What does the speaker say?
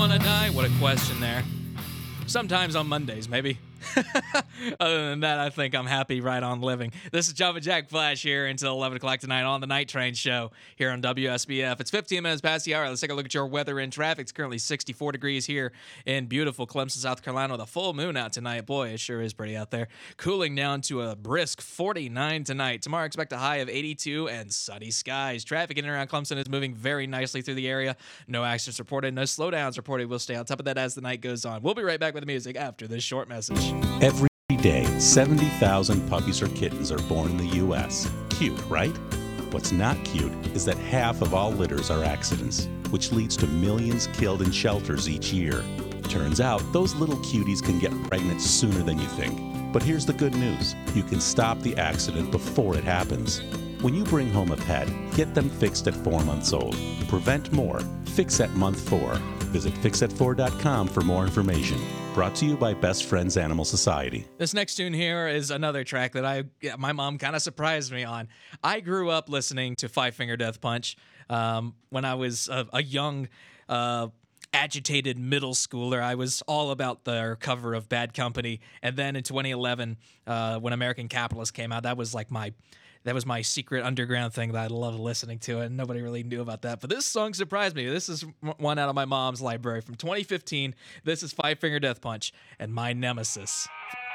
wanna die? What a question there. Sometimes on Mondays, maybe. Other than that, I think I'm happy right on living. This is Java Jack Flash here until 11 o'clock tonight on the Night Train Show here on WSBF. It's 15 minutes past the hour. Let's take a look at your weather and traffic. It's currently 64 degrees here in beautiful Clemson, South Carolina with a full moon out tonight. Boy, it sure is pretty out there. Cooling down to a brisk 49 tonight. Tomorrow, expect a high of 82 and sunny skies. Traffic in and around Clemson is moving very nicely through the area. No accidents reported, no slowdowns reported. We'll stay on top of that as the night goes on. We'll be right back with the music after this short message. Every day, 70,000 puppies or kittens are born in the U.S. Cute, right? What's not cute is that half of all litters are accidents, which leads to millions killed in shelters each year. Turns out, those little cuties can get pregnant sooner than you think. But here's the good news. You can stop the accident before it happens. When you bring home a pet, get them fixed at 4 months old. Prevent more. Fix at month 4. Visit fixat4.com for more information. Brought to you by Best Friends Animal Society. This next tune here is another track that my mom kind of surprised me on. I grew up listening to Five Finger Death Punch when I was a young, agitated middle schooler. I was all about their cover of Bad Company. And then in 2011, when American Capitalist came out, that was my secret underground thing that I loved listening to, and nobody really knew about that. But this song surprised me. This is one out of my mom's library from 2015. This is Five Finger Death Punch and My Nemesis.